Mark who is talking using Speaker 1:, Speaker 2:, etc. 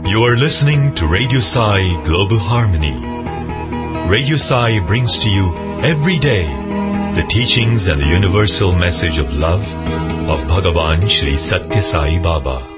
Speaker 1: You are listening to Radio Sai Global Harmony. Radio Sai brings to you every day the teachings and the universal message of love of Bhagavan Shri Satya Sai Baba.